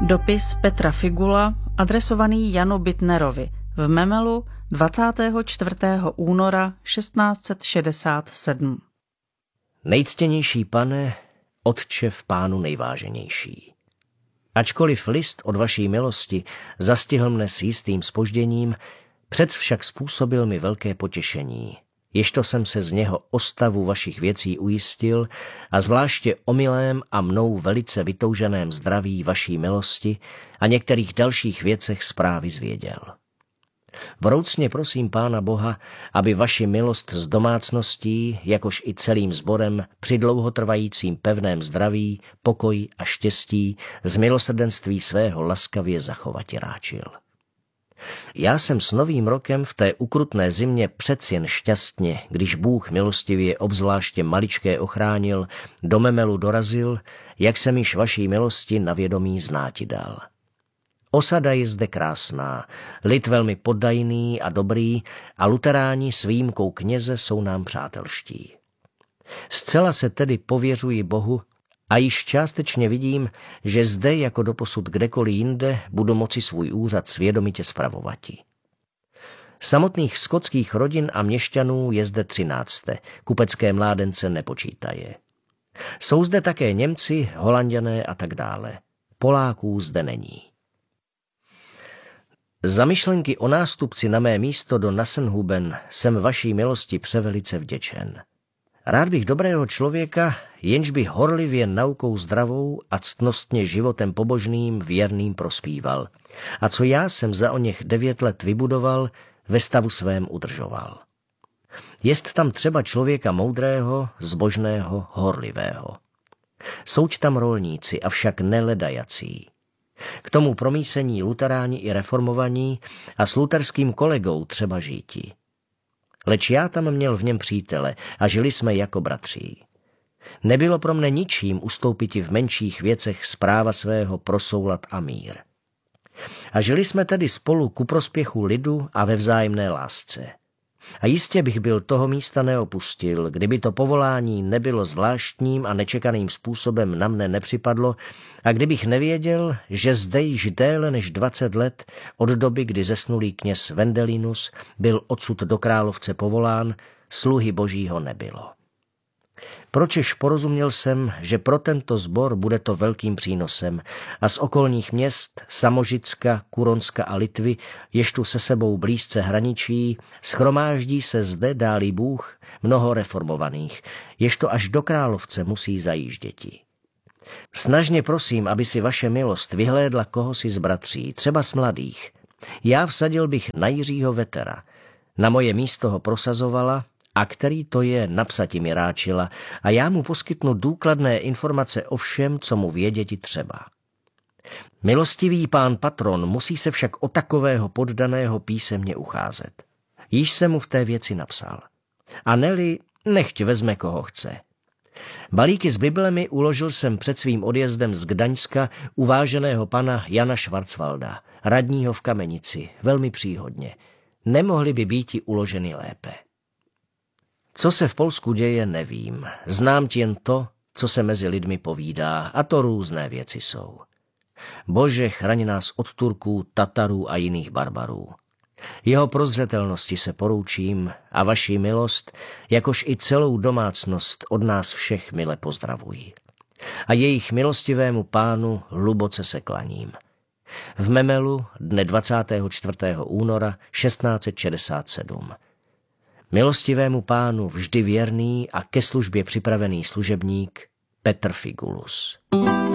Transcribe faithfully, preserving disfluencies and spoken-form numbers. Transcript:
Dopis Petra Figula adresovaný Janu Bitnerovi v Memelu dvacátého čtvrtého února šestnáct set šedesát sedm. Nejctěnější pane, Otče v Pánu nejváženější. Ačkoliv list od vaší milosti zastihl mne s jistým zpožděním, přec však způsobil mi velké potěšení, ježto jsem se z něho o stavu vašich věcí ujistil a zvláště o milém a mnou velice vytouženém zdraví vaší milosti a některých dalších věcech zprávy zvěděl. Vroucně prosím Pána Boha, aby vaši milost s domácností, jakož i celým sborem při dlouhotrvajícím pevném zdraví, pokoji a štěstí z milosrdenství svého laskavě zachovati ráčil. Já jsem s novým rokem v té ukrutné zimě přec jen šťastně, když Bůh milostivě obzvláště maličké ochránil, do Memelu dorazil, jak jsem již vaší milosti na vědomí znáti dal. Osada je zde krásná, lid velmi poddajný a dobrý a luteráni s výjimkou kněze jsou nám přátelští. Zcela se tedy pověřuji Bohu a již částečně vidím, že zde jako doposud kdekoliv jinde budu moci svůj úřad svědomitě spravovati. Samotných skotských rodin a měšťanů je zde třinácté, kupecké mládence nepočítaje. Jsou zde také Němci, Holanďané a tak dále. Poláků zde není. Za myšlenky o nástupci na mé místo do Nassenhuben jsem vaší milosti převelice vděčen. Rád bych dobrého člověka, jenž by horlivě naukou zdravou a ctnostně životem pobožným věrným prospíval. A co já jsem za oněch devět let vybudoval, ve stavu svém udržoval. Jest tam třeba člověka moudrého, zbožného, horlivého. Souď tam rolníci, avšak neledajací. K tomu promísení luteráni i reformovaní a s luterským kolegou třeba žíti. Leč já tam měl v něm přítele a žili jsme jako bratří. Nebylo pro mne ničím ustoupiti v menších věcech zpráva svého prosoulat a mír. A žili jsme tedy spolu ku prospěchu lidu a ve vzájemné lásce. A jistě bych byl toho místa neopustil, kdyby to povolání nebylo zvláštním a nečekaným způsobem na mne nepřipadlo a kdybych nevěděl, že zde již déle než dvacet let od doby, kdy zesnulý kněz Wendelinus byl odsud do Královce povolán, sluhy Božího nebylo. Pročež porozuměl jsem, že pro tento sbor bude to velkým přínosem a z okolních měst Samožicka, Kuronska a Litvy, jež tu se sebou blízce hraničí, schromáždí se zde, dálí Bůh, mnoho reformovaných, jež to až do Královce musí zajížděti. Snažně prosím, aby si vaše milost vyhlédla kohosi z bratří, třeba z mladých. Já vsadil bych na Jiřího Vetera. Na moje místo ho prosazovala, a který to je, napsati mi ráčila, a já mu poskytnu důkladné informace o všem, co mu věděti třeba. Milostivý pán patron musí se však o takového poddaného písemně ucházet. Již jsem mu v té věci napsal. A neli, nechť vezme koho chce. Balíky s biblemi uložil jsem před svým odjezdem z Gdaňska u váženého pana Jana Schwarzwalda, radního v Kamenici, velmi příhodně. Nemohly by býti uloženy lépe. Co se v Polsku děje, nevím. Znám jen to, co se mezi lidmi povídá, a to různé věci jsou. Bože, chraň nás od Turků, Tatarů a jiných barbarů. Jeho prozřetelnosti se poroučím a vaši milost, jakož i celou domácnost od nás všech mile pozdravují. A jejich milostivému pánu hluboce se klaním. V Memelu dne dvacátého čtvrtého února šestnáct set šedesát sedm. Milostivému pánu vždy věrný a ke službě připravený služebník Petr Figulus.